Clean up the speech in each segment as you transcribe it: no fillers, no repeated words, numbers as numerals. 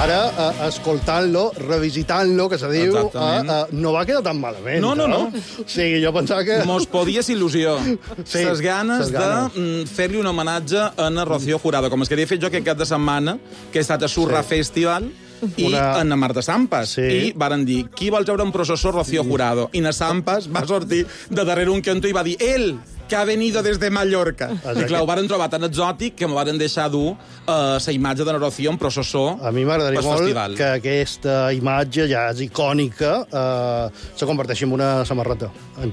ara, escoltant-lo, revisitant-lo, que se diu, no va quedar tan malament. No. O sigui, jo pensava que... Mos podies il·lusió. Sí, ses ganes de fer-li un homenatge a Rocío Jurado, com es que havia fet jo aquest cap de setmana, que he estat a Surra Festival, i en la Marta Sampas. I varen dir, qui vol veure un processó Rocío Jurado? I na Sampas va sortir de darrere un cantó i va dir, él, que ha venido desde Mallorca. I clar, ho varen trobar tan exòtic que m'ho varen deixar dur la imatge de la Rocío en processó. A mi m'agradaria molt que aquesta imatge ja és icònica se converteixi en una samarreta.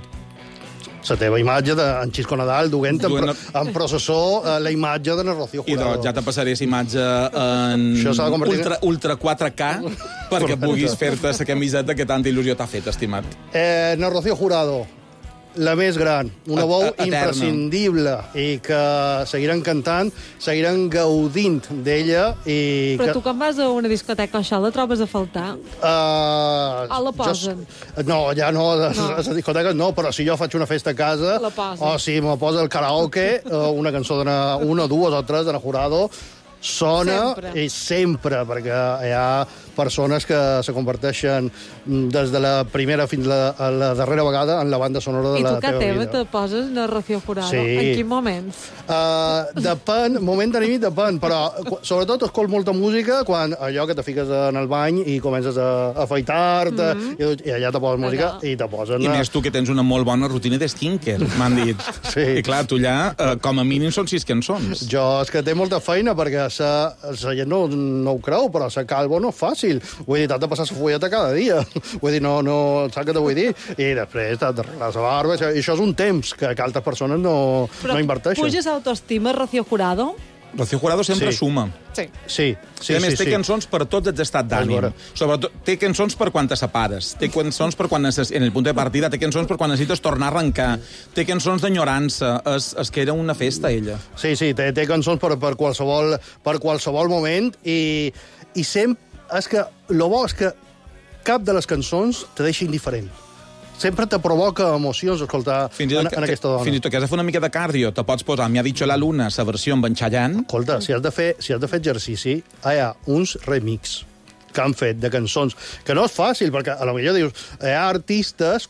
La teva imatge d'en Xisco Nadal duent en processó la imatge de la Rocío Jurado. I ja te passaré la imatge en ultra 4K perquè puguis fer-te la camiseta que tanta il·lusió t'ha fet, estimat. Na Rocío Jurado, la més gran, una veu imprescindible i que seguiran cantant, seguiran gaudint d'ella. Però tu quan vas a una discoteca això la trobes a faltar? O la posen? No, ja no, a les discoteques no, però si jo faig una festa a casa o si me posa el karaoke, una cançó una, dues o tres de Jurado, sona i sempre, perquè hi ha persones que se converteixen des de la primera fins a la darrera vegada en la banda sonora de la teva vida. I tu que teva te poses en Rocío Jurado? Sí. En quins moments? Depèn, moment d'anímic depèn, però sobretot escolto molta música quan allò que te fiques en el bany i comences a afaitar-te i allà te poses música i te posen... I més tu que tens una molt bona rutina de skincare, m'han dit. I clar, tu allà, com a mínim, són 6 cançons. Jo és que té molta feina perquè la gent no ho creu, però la calvo no és fàcil. Vull dir, t'has de passar la fulleta cada dia. Vull dir, no, saps què te vull dir? I després t'has d'arreglar la barba. I això és un temps que altres persones no inverteixen. Però puges autoestima, Rocío Jurado? Rocío Jurado sempre suma. Sí. A més, té cançons per tots els estats d'ànim. Sobretot, té cançons per quan te separes, té cançons per quan en el punt de partida, té cançons per quan necessites tornar a arrencar, té cançons d'enyorança. És que era una festa, ella. Sí, té cançons per qualsevol moment i sempre... És que el bo és que cap de les cançons te deixa indiferent. Sempre te provoca emocions escoltar en aquesta dona. Fins i tot que has de fer una mica de cardio, te pots posar Me ha dicho la luna, la versió amb en Chayanne. Escolta, si has de fer exercici, hi ha uns remix que han fet de cançons, que no és fàcil, perquè a lo millor dius, hi ha artistes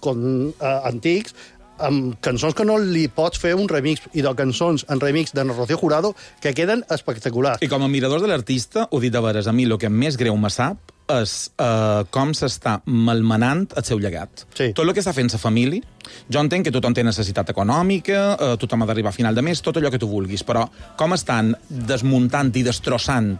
antics amb cançons que no li pots fer un remix, i de cançons en remix de Rocío Jurado que queden espectaculars. I com a miradors de l'artista, ho dit de veres, a mi el que més greu me sap és com s'està malmenant el seu llegat. Tot el que està fent la família, jo entenc que tothom té necessitat econòmica, tothom ha d'arribar a final de mes, tot allò que tu vulguis, però com estan desmuntant i destrossant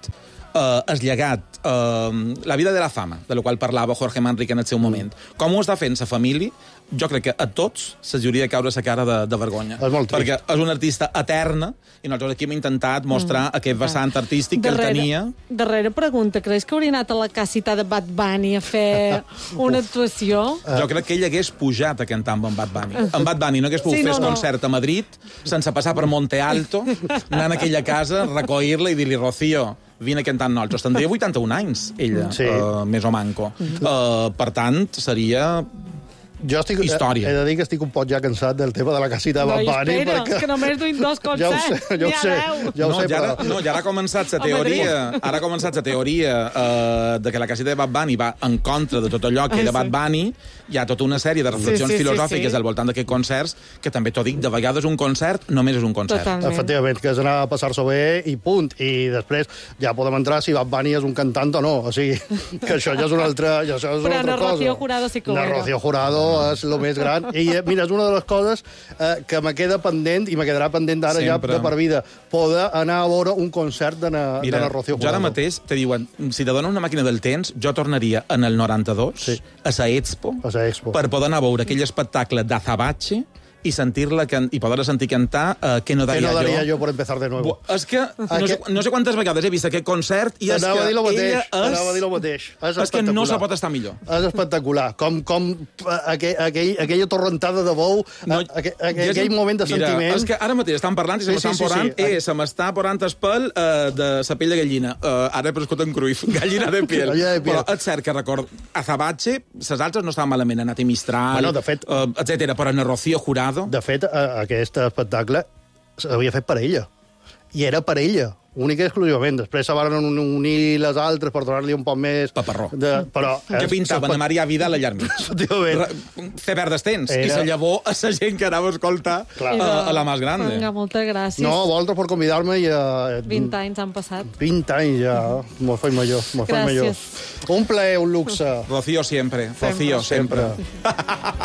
el llegat, la vida de la fama, de la qual parlava Jorge Manrique en el seu moment. Com ho està fent la família, jo crec que a tots se'ls hauria de caure la cara de vergonya. Perquè és una artista eterna i nosaltres aquí hem intentat mostrar aquest vessant artístic que el tenia. Darrera pregunta, creus que hauria anat a la casita de Bad Bunny a fer una actuació? Jo crec que ell hagués pujat a cantar amb en Bad Bunny. En Bad Bunny no hagués pogut fer concert a Madrid sense passar per Monte Alto, anar a aquella casa, recollir-la i dir-li, Rocío, vine cantant nosaltres. Tindria 81 anys, ella, més o manco. Per tant, seria... història. He de dir que estic un poc ja cansat del tema de la casita de Bad Bunny. Espera, que només duim 2 concerts. Ja ho sé. Ja ha començat la teoria, de que la casita de Bad Bunny va en contra de tot allò que era Bad Bunny. Hi ha tota una sèrie de reflexions filosòfiques al voltant d'aquests concerts, que també t'ho dic, de vegades un concert només és un concert. Efectivament, que és anar a passar-s'ho bé i punt. I després ja podem entrar si Bad Bunny és un cantant o no. O sigui, que això ja és una altra cosa. Però na Rocío Jurado sí que ho era. Na Rocío Jurado és el més gran. I mira, és una de les coses que me queda pendent i me quedarà pendent d'ara ja de per vida. Poder anar a veure un concert de la Rocío Jurado. Jo ara mateix te diuen, si te donen una màquina del temps, jo tornaria en el 92 a la Expo per poder anar a veure aquell espectacle d'Azabache i sentir-la i poder-la sentir cantar Que no daría yo por empezar de nuevo. És que no sé quantes vegades he vist aquest concert i és que ella és... És que no se pot estar millor. És espectacular. Com aquella torrentada de bou, aquell moment de sentiment... Mira, és que ara mateix estan parlant i se m'està porant el pèl de la pell de gallina. Ara he prescut en Cruyff, gallina de piel. Però és cert que record Azabache, les altres no estaven malament, Nati Mistral, etcètera, però en Rocío Jurado... De fet, aquest espectacle s'havia fet per ella. I era per ella. única i exclusivament. Després se van unir les altres per donar-li un poc més... Paparró. Però... Que pintaven a Maria Vidal a llar mig. Fer verdes tens. I la llavor a la gent que anava a escoltar a la més gran. Vinga, moltes gràcies. No, vosaltres per convidar-me i... 20 anys han passat. 20 anys ja. M'ho faig major. Gràcies. Un plaer, un luxe. Rocío siempre. Rocío sempre.